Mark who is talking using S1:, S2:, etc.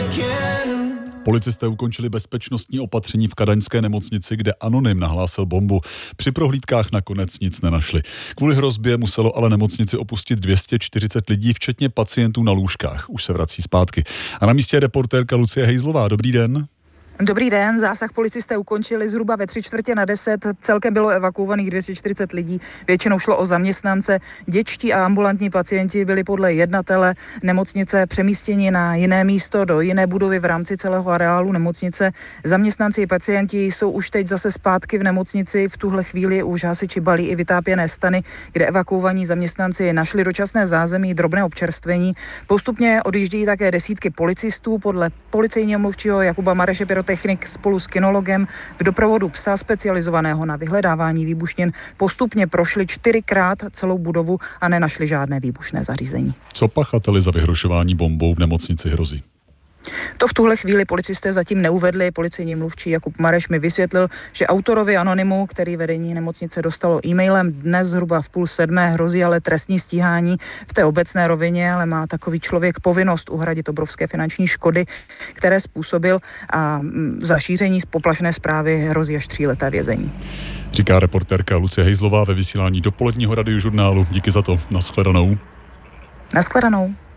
S1: Policisté ukončili bezpečnostní opatření v kadaňské nemocnici, kde anonym nahlásil bombu. Při prohlídkách nakonec nic nenašli. Kvůli hrozbě muselo ale nemocnici opustit 240 lidí, včetně pacientů na lůžkách. Už se vrací zpátky. A na místě je reportérka Lucie Hejzlová. Dobrý den.
S2: Dobrý den, zásah policisté ukončili zhruba ve 9:45. Celkem bylo evakuovaných 240 lidí, většinou šlo o zaměstnance. Dětští a ambulantní pacienti byli podle jednatele nemocnice přemístěni na jiné místo, do jiné budovy v rámci celého areálu nemocnice. Zaměstnanci i pacienti jsou už teď zase zpátky v nemocnici. V tuhle chvíli už hasiči balí i vytápěné stany, kde evakuovaní zaměstnanci našli dočasné zázemí, drobné občerstvení. Postupně odjíždějí také desítky policistů. Podle policejního mluvčího Jakuba Mareše technik spolu s kinologem v doprovodu psa specializovaného na vyhledávání výbušnin postupně prošli 4krát celou budovu a nenašli žádné výbušné zařízení.
S1: Co pachateli za vyhrožování bombou v nemocnici hrozí?
S2: To v tuhle chvíli policisté zatím neuvedli. Policejní mluvčí Jakub Mareš mi vysvětlil, že autorovi anonymu, který vedení nemocnice dostalo e-mailem dnes zhruba v 6:30, hrozí ale trestní stíhání v té obecné rovině, ale má takový člověk povinnost uhradit obrovské finanční škody, které způsobil, a za šíření poplašné zprávy hrozí až 3leté vězení.
S1: Říká reportérka Lucie Hejzlová ve vysílání dopoledního radiožurnálu. Díky za to. Nashledanou.
S2: Nashledanou.